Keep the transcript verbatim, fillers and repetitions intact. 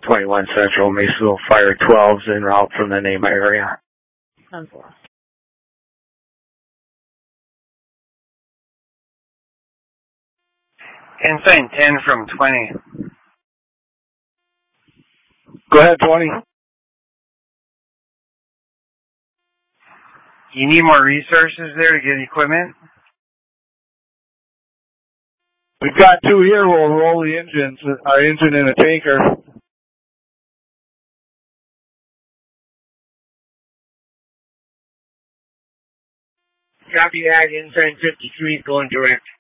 twenty-one Central, Maysville Fire twelves en route from the Nema area. ten four. Ensign ten from twenty. Go ahead, twenty. You need more resources there to get equipment? We've got two here. We'll roll the engines, our engine in a tanker. Copy that, Ensign fifty-three going direct.